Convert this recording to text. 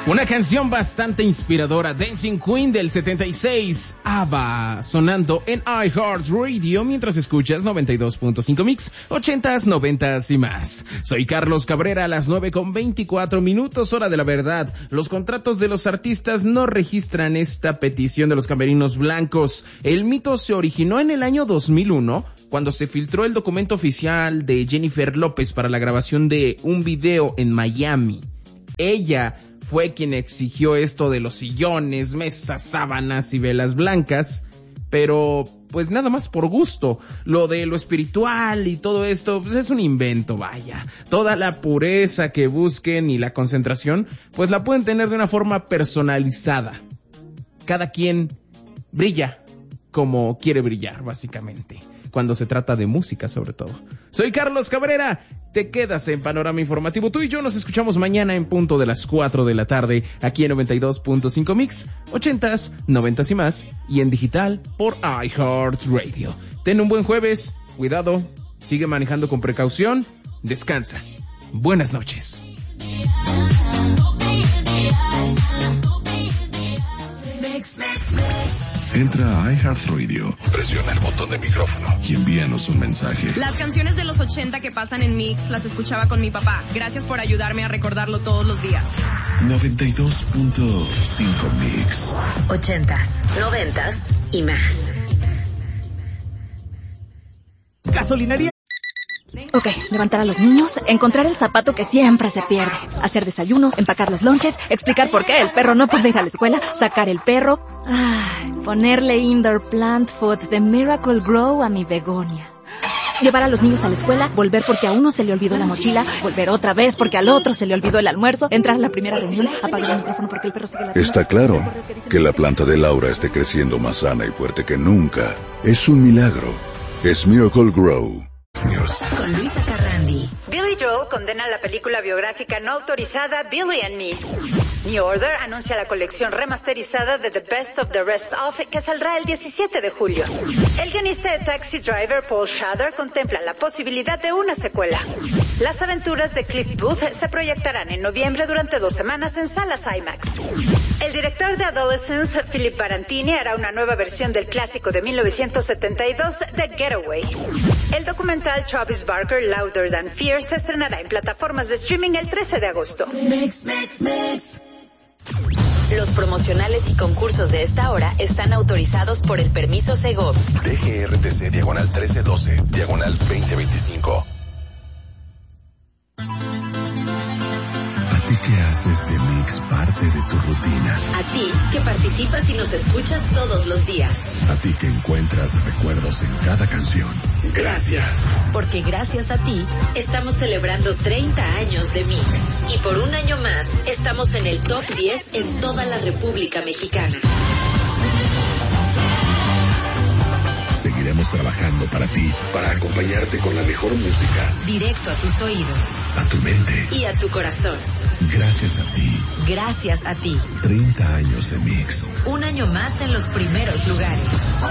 Una canción bastante inspiradora, Dancing Queen del 76, ABBA, sonando en iHeartRadio mientras escuchas 92.5 Mix, 80s, 90s y más. Soy Carlos Cabrera, a las 9:24, hora de la verdad. Los contratos de los artistas no registran esta petición de los camerinos blancos. El mito se originó en el año 2001, cuando se filtró el documento oficial de Jennifer López para la grabación de un video en Miami. Ella fue quien exigió esto de los sillones, mesas, sábanas y velas blancas, pero pues nada más por gusto. Lo de lo espiritual y todo esto pues es un invento, vaya. Toda la pureza que busquen y la concentración pues la pueden tener de una forma personalizada. Cada quien brilla como quiere brillar, básicamente, cuando se trata de música sobre todo. Soy Carlos Cabrera, te quedas en Panorama Informativo. Tú y yo nos escuchamos mañana en punto de las 4 de la tarde, aquí en 92.5 Mix, 80s, 90s y más, y en digital por iHeartRadio. Ten un buen jueves, cuidado, sigue manejando con precaución, descansa. Buenas noches. Entra a iHeartRadio, presiona el botón de micrófono y envíanos un mensaje. Las canciones de los 80 que pasan en Mix las escuchaba con mi papá. Gracias por ayudarme a recordarlo todos los días. 92.5 Mix. 80s, 90s y más. Gasolinería. Ok, levantar a los niños, encontrar el zapato que siempre se pierde, hacer desayuno, empacar los lonches, explicar por qué el perro no puede ir a la escuela, sacar el perro, ponerle indoor plant food de Miracle Grow a mi begonia. Llevar a los niños a la escuela, volver porque a uno se le olvidó la mochila, volver otra vez porque al otro se le olvidó el almuerzo, entrar a la primera reunión, apagar el micrófono porque el perro sigue la... Está claro que la planta de Laura esté creciendo más sana y fuerte que nunca. Es un milagro. Es Miracle Grow. Con Luisa Carrandi. Billy Joel condena la película biográfica no autorizada Billy and Me. New Order anuncia la colección remasterizada de The Best of the Rest Of, que saldrá el 17 de julio. El guionista de Taxi Driver, Paul Schrader, contempla la posibilidad de una secuela. Las aventuras de Cliff Booth se proyectarán en noviembre durante 2 semanas en salas IMAX. El director de Adolescence, Philip Barantini, hará una nueva versión del clásico de 1972, The Getaway. El documental Travis Barker, Louder Than Fear, se estrenará en plataformas de streaming el 13 de agosto. Los promocionales y concursos de esta hora están autorizados por el permiso Segov. DGRTC /1312 /2025. ¿A ti que haces de Mix parte de tu rutina? A ti que participas y nos escuchas todos los días. A ti que encuentras recuerdos en cada canción. Gracias. Porque gracias a ti estamos celebrando 30 años de Mix. Y por un año más estamos en el top 10 en toda la República Mexicana. Seguiremos trabajando para ti, para acompañarte con la mejor música. Directo a tus oídos. A tu mente. Y a tu corazón. Gracias a ti. Gracias a ti. 30 años de Mix. Un año más en los primeros lugares.